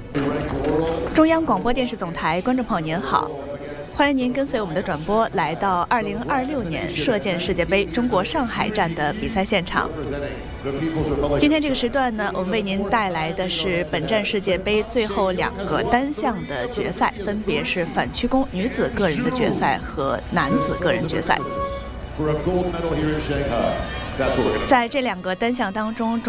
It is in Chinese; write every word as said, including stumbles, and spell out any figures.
中央广播电视总台观众朋友您好，欢迎您跟随我们的转播来到二零二六年射箭世界杯中国上海站的比赛现场。今天这个时段呢，我们为您带来的是本站世界杯最后两个单项的决赛，分别是反曲弓女子个人的决赛和男子个人决赛。在这两个单项当中，